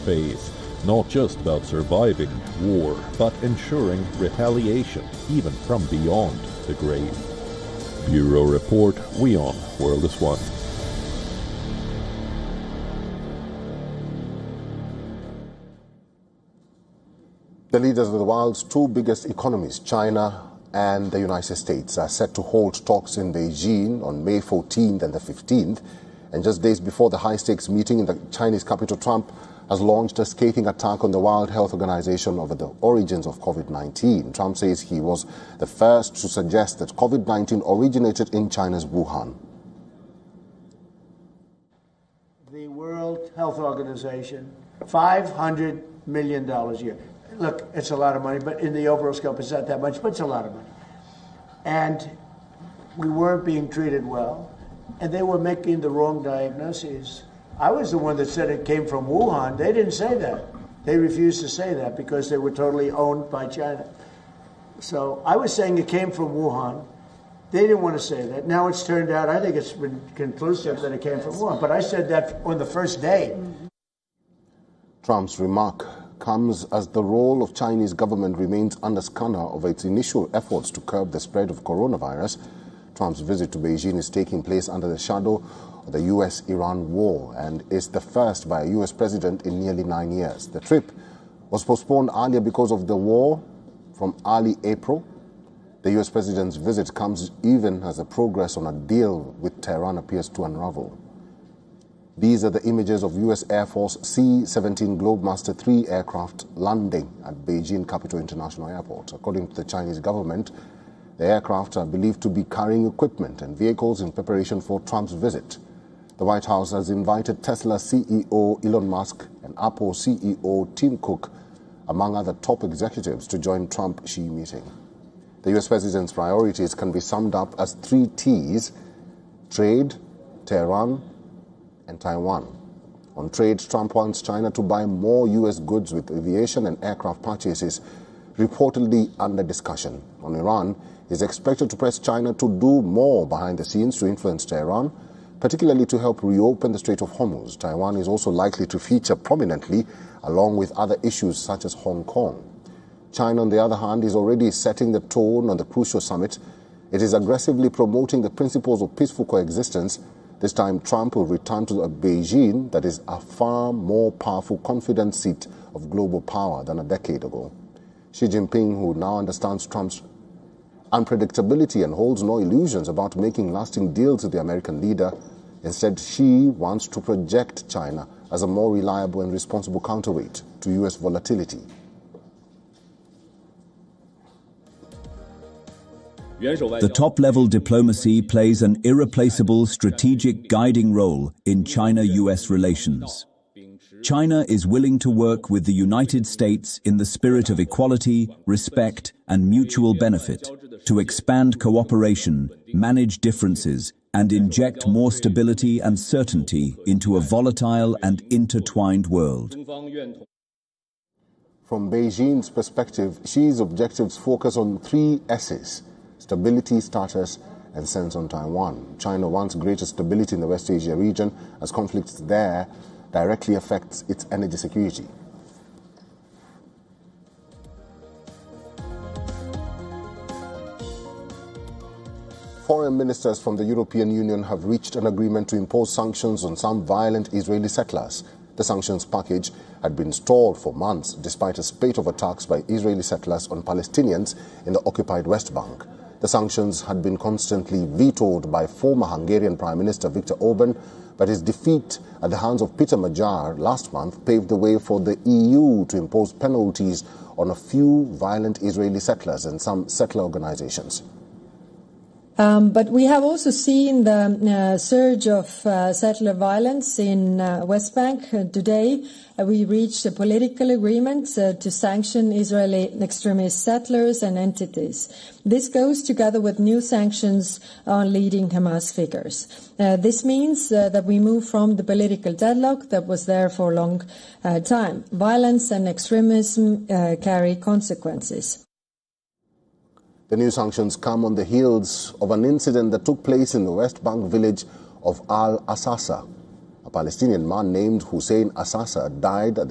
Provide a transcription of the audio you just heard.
phase, not just about surviving war, but ensuring retaliation even from beyond the grave. Bureau Report, WION, World is One. The leaders of the world's two biggest economies, China and the United States, are set to hold talks in Beijing on May 14th and the 15th. And just days before the high-stakes meeting in the Chinese capital, Trump has launched a scathing attack on the World Health Organization over the origins of COVID-19. Trump says he was the first to suggest that COVID-19 originated in China's Wuhan. The World Health Organization, $500 million a year. Look, it's a lot of money, but in the overall scope, it's not that much, but it's a lot of money. And we weren't being treated well, and they were making the wrong diagnoses. I was the one that said it came from Wuhan. They didn't say that. They refused to say that because they were totally owned by China. So I was saying it came from Wuhan. They didn't want to say that. Now it's turned out, I think it's been conclusive that it came from Wuhan. But I said that on the first day. Trump's remark comes as the role of Chinese government remains under scanner of its initial efforts to curb the spread of coronavirus. Trump's visit to Beijing is taking place under the shadow of the U.S.-Iran war and is the first by a U.S. president in nearly 9 years. The trip was postponed earlier because of the war from early April. The U.S. president's visit comes even as the progress on a deal with Tehran appears to unravel. These are the images of U.S. Air Force C-17 Globemaster III aircraft landing at Beijing Capital International Airport. According to the Chinese government, the aircraft are believed to be carrying equipment and vehicles in preparation for Trump's visit. The White House has invited Tesla CEO Elon Musk and Apple CEO Tim Cook, among other top executives, to join Trump-Xi meeting. The U.S. president's priorities can be summed up as 3 T's: trade, Tehran, and Taiwan. On trade, Trump wants China to buy more U.S. goods, with aviation and aircraft purchases reportedly under discussion. On Iran, he is expected to press China to do more behind the scenes to influence Tehran, particularly to help reopen the Strait of Hormuz. Taiwan is also likely to feature prominently, along with other issues such as Hong Kong. China, on the other hand, is already setting the tone on the crucial summit. It is aggressively promoting the principles of peaceful coexistence. This time, Trump will return to Beijing, that is a far more powerful, confident seat of global power than a decade ago. Xi Jinping, who now understands Trump's unpredictability and holds no illusions about making lasting deals with the American leader, instead, Xi wants to project China as a more reliable and responsible counterweight to U.S. volatility. The top-level diplomacy plays an irreplaceable strategic guiding role in China-US relations. China is willing to work with the United States in the spirit of equality, respect, and mutual benefit to expand cooperation, manage differences, and inject more stability and certainty into a volatile and intertwined world. From Beijing's perspective, Xi's objectives focus on 3 S's: stability, status, and sense on Taiwan. China wants greater stability in the West Asia region, as conflicts there directly affects its energy security. Foreign ministers from the European Union have reached an agreement to impose sanctions on some violent Israeli settlers. The sanctions package had been stalled for months despite a spate of attacks by Israeli settlers on Palestinians in the occupied West Bank. The sanctions had been constantly vetoed by former Hungarian Prime Minister Viktor Orban, but his defeat at the hands of Peter Magyar last month paved the way for the EU to impose penalties on a few violent Israeli settlers and some settler organizations. But we have also seen the surge of settler violence in West Bank. Today, we reached a political agreement to sanction Israeli extremist settlers and entities. This goes together with new sanctions on leading Hamas figures. This means that we move from the political deadlock that was there for a long time. Violence and extremism carry consequences. The new sanctions come on the heels of an incident that took place in the West Bank village of Al-Asasa. A Palestinian man named Hussein Asasa died at the